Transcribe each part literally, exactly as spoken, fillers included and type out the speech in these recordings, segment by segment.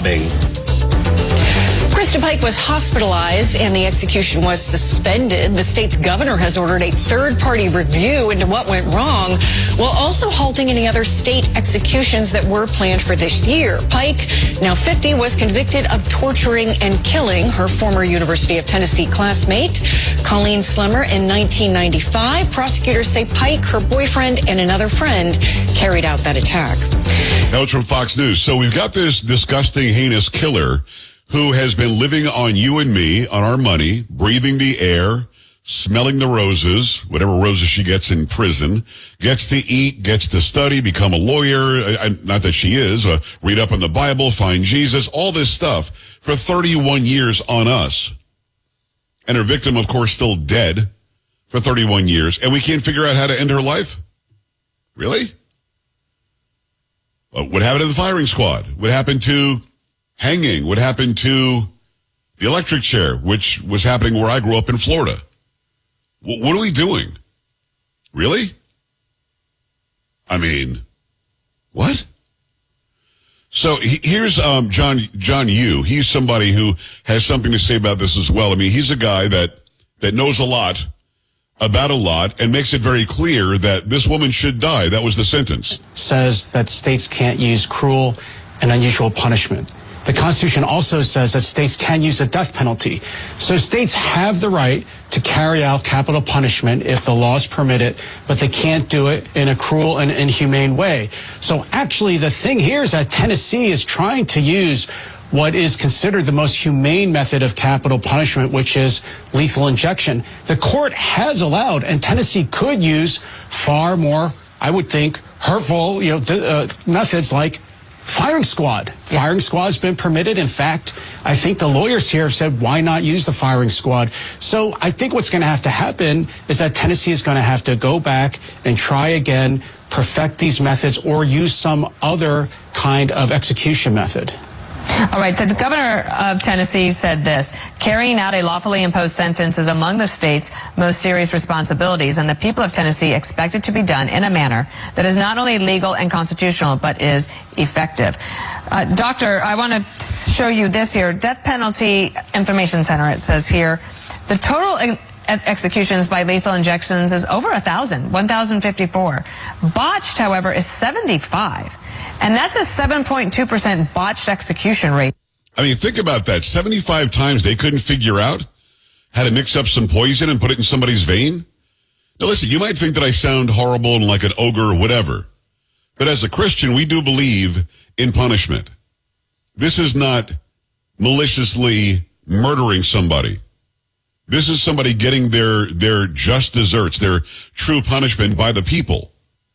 sobbing. Krista Pike was hospitalized and the execution was suspended. The state's governor has ordered a third-party review into what went wrong, while also halting any other state executions that were planned for this year. Pike, now fifty, was convicted of torturing and killing her former University of Tennessee classmate, Colleen Slemmer, in nineteen ninety-five. Prosecutors say Pike, her boyfriend, and another friend carried out that attack. Now it's from Fox News. So we've got this disgusting, heinous killer who has been living on you and me, on our money, breathing the air, smelling the roses, whatever roses she gets in prison, gets to eat, gets to study, become a lawyer, uh, not that she is, uh, read up on the Bible, find Jesus, all this stuff for thirty-one years on us. And her victim, of course, still dead for thirty-one years, and we can't figure out how to end her life? Really? Well, what happened to the firing squad? What happened to hanging? What happened to the electric chair, which was happening where I grew up in Florida? W- what are we doing? Really? I mean, what? So he, here's um, John John Yoo. He's somebody who has something to say about this as well. I mean, he's a guy that, that knows a lot about a lot and makes it very clear that this woman should die. That was the sentence. Says that states can't use cruel and unusual punishment. The Constitution also says that states can use the death penalty. So states have the right to carry out capital punishment if the laws permit it, but they can't do it in a cruel and inhumane way. So actually, the thing here is that Tennessee is trying to use what is considered the most humane method of capital punishment, which is lethal injection. The court has allowed, and Tennessee could use far more, I would think, hurtful, you know, uh, methods like firing squad. Firing squad has been permitted. In fact, I think the lawyers here have said, why not use the firing squad? So I think what's going to have to happen is that Tennessee is going to have to go back and try again, perfect these methods, or use some other kind of execution method. All right, the governor of Tennessee said this: carrying out a lawfully imposed sentence is among the state's most serious responsibilities, and the people of Tennessee expect it to be done in a manner that is not only legal and constitutional, but is effective. Uh, doctor, I want to show you this here. Death Penalty Information Center, it says here, the total ex executions by lethal injections is over one thousand, one thousand fifty-four. Botched, however, is seventy-five. And that's a seven point two percent botched execution rate. I mean, think about that. seventy-five times they couldn't figure out how to mix up some poison and put it in somebody's vein. Now, listen, you might think that I sound horrible and like an ogre or whatever. But as a Christian, we do believe in punishment. This is not maliciously murdering somebody. This is somebody getting their, their just desserts, their true punishment by the people.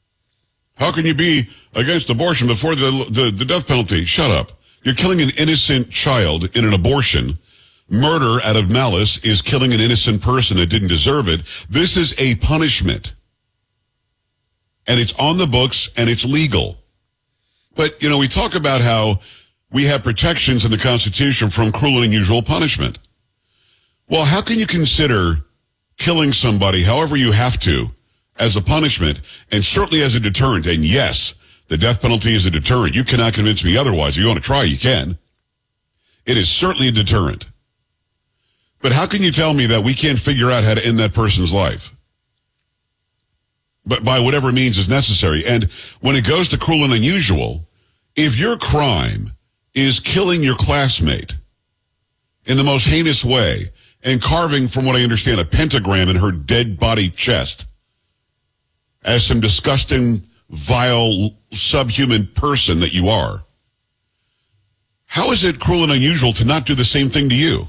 How can you be against abortion before the, the, the death penalty? Shut up. You're killing an innocent child in an abortion. Murder out of malice is killing an innocent person that didn't deserve it. This is a punishment. And it's on the books and it's legal. But, you know, we talk about how we have protections in the Constitution from cruel and unusual punishment. Well, how can you consider killing somebody however you have to as a punishment, and certainly as a deterrent? And yes, the death penalty is a deterrent. You cannot convince me otherwise. If you want to try, you can. It is certainly a deterrent. But how can you tell me that we can't figure out how to end that person's life? But by whatever means is necessary. And when it goes to cruel and unusual, if your crime is killing your classmate in the most heinous way and carving, from what I understand, a pentagram in her dead body chest, as some disgusting, vile, subhuman person that you are, how is it cruel and unusual to not do the same thing to you?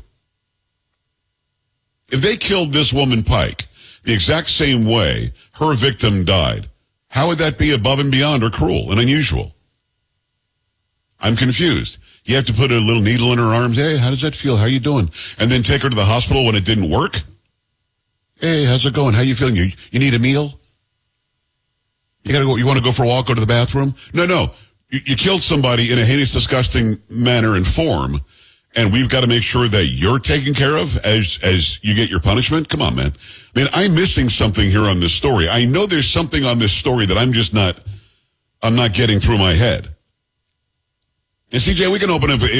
If they killed this woman Pike the exact same way her victim died, how would that be above and beyond or cruel and unusual? I'm confused. You have to put a little needle in her arms. Hey, how does that feel? How are you doing? And then take her to the hospital when it didn't work? Hey, how's it going? How you feeling? You, you need a meal? You gotta go, you want to go for a walk, go to the bathroom? No, no. You, you killed somebody in a heinous, disgusting manner and form, and we've got to make sure that you're taken care of as, as you get your punishment? Come on, man. Man, I'm missing something here on this story. I know there's something on this story that I'm just not, I'm not getting through my head. And C J, we can open up